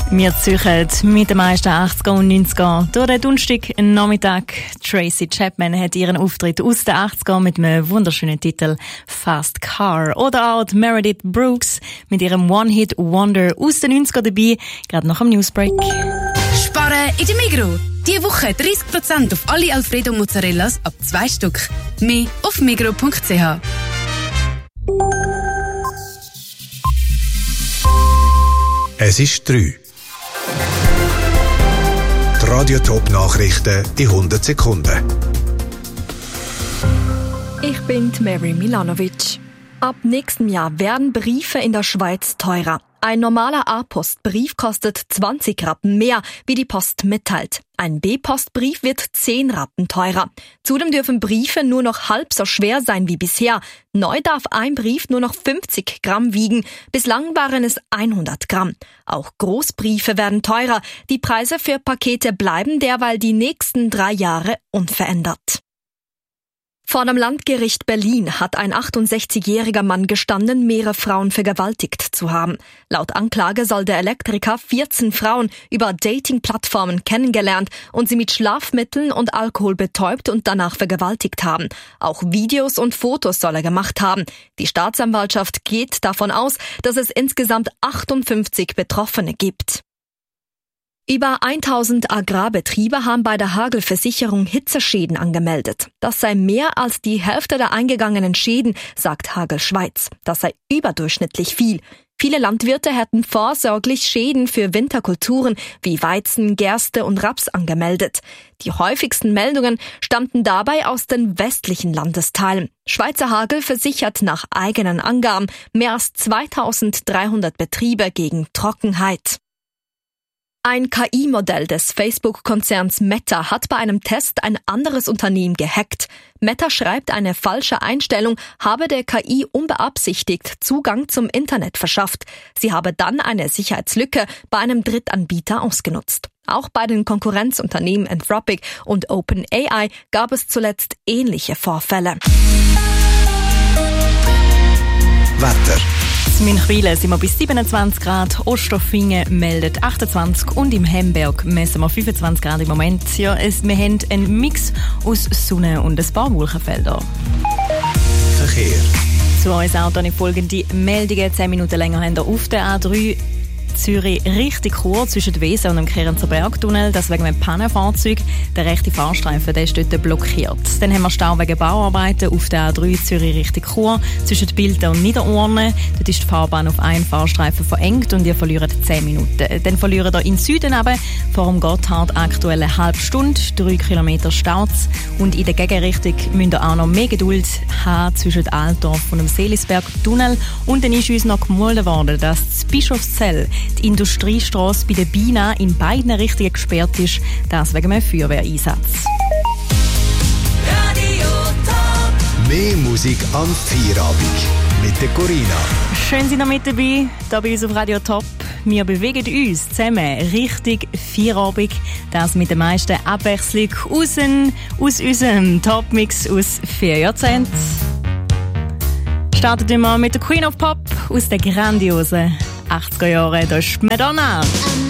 Wir züchen mit den meisten 80er und 90er durch den Donnerstag-Nachmittag. Tracy Chapman hat ihren Auftritt aus den 80er mit einem wunderschönen Titel Fast Car. Oder auch Meredith Brooks mit ihrem One-Hit-Wonder aus den 90er dabei, gerade nach dem Newsbreak. Sparen in der Migros. Diese Woche 30% auf alle Alfredo Mozzarellas ab 2 Stück. Mehr auf migros.ch. Es ist 3. Die Radio-Top-Nachrichten in 100 Sekunden. Ich bin Mary Milanovic. Ab nächstem Jahr werden Briefe in der Schweiz teurer. Ein normaler A-Post-Brief kostet 20 Rappen mehr, wie die Post mitteilt. Ein B-Post-Brief wird 10 Rappen teurer. Zudem dürfen Briefe nur noch halb so schwer sein wie bisher. Neu darf ein Brief nur noch 50 Gramm wiegen. Bislang waren es 100 Gramm. Auch Großbriefe werden teurer. Die Preise für Pakete bleiben derweil die nächsten 3 Jahre unverändert. Vor dem Landgericht Berlin hat ein 68-jähriger Mann gestanden, mehrere Frauen vergewaltigt zu haben. Laut Anklage soll der Elektriker 14 Frauen über Dating-Plattformen kennengelernt und sie mit Schlafmitteln und Alkohol betäubt und danach vergewaltigt haben. Auch Videos und Fotos soll er gemacht haben. Die Staatsanwaltschaft geht davon aus, dass es insgesamt 58 Betroffene gibt. Über 1000 Agrarbetriebe haben bei der Hagelversicherung Hitzeschäden angemeldet. Das sei mehr als die Hälfte der eingegangenen Schäden, sagt Hagel Schweiz. Das sei überdurchschnittlich viel. Viele Landwirte hätten vorsorglich Schäden für Winterkulturen wie Weizen, Gerste und Raps angemeldet. Die häufigsten Meldungen stammten dabei aus den westlichen Landesteilen. Schweizer Hagel versichert nach eigenen Angaben mehr als 2300 Betriebe gegen Trockenheit. Ein KI-Modell des Facebook-Konzerns Meta hat bei einem Test ein anderes Unternehmen gehackt. Meta schreibt, eine falsche Einstellung habe der KI unbeabsichtigt Zugang zum Internet verschafft. Sie habe dann eine Sicherheitslücke bei einem Drittanbieter ausgenutzt. Auch bei den Konkurrenzunternehmen Anthropic und OpenAI gab es zuletzt ähnliche Vorfälle. Wetter. In Münchwilen sind wir bis 27 Grad, Osterfingen meldet 28 und im Hemberg messen wir 25 Grad im Moment. Ja, wir haben einen Mix aus Sonne und ein paar Wolkenfelder. Verkehr. Zu uns auch dann folgende Meldungen. 10 Minuten länger haben wir auf der A3 Zürich richtig kurz zwischen der Weser und dem Kerenzer Bergtunnel. Das wegen einem Pannenfahrzeug. Der rechte Fahrstreifen der ist dort blockiert. Dann haben wir Stau wegen Bauarbeiten auf der A3 Zürich richtig Chur zwischen Bilten und Niederurne. Dort ist die Fahrbahn auf einen Fahrstreifen verengt und ihr verliert 10 Minuten. Dann verlieren ihr in Süden aber vor dem Gotthard aktuell eine halbe Stunde, 3 Kilometer Staus. Und in der Gegenrichtung müsst ihr auch noch mehr Geduld haben zwischen Altdorf und dem Seelisberg-Tunnel. Und dann ist uns noch gemolden worden, dass das Bischofszell die Industriestrasse bei der Bina in beiden Richtungen gesperrt ist, das wegen einem Feuerwehreinsatz. Mehr Musik am Feierabend mit der Corinna. Schön, sind ihr mit dabei, hier bei uns auf Radio Top. Wir bewegen uns zusammen Richtung Feierabend. Das mit der meisten Abwechslung aus unserem Top-Mix aus 4 Jahrzehnten. Starten wir mit der Queen of Pop aus den grandiosen 80er Jahren. Da ist Madonna.